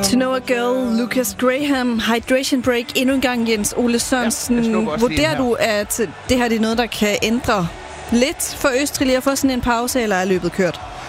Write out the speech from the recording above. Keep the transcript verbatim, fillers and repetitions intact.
To Know a Girl, Lucas Graham, Hydration Break. Endnu en gang, Jens Ole Sørensen. Ja, vurderer du, at det her det er noget, der kan ændre lidt for Østrig lige at få sådan en pause, eller er løbet kørt?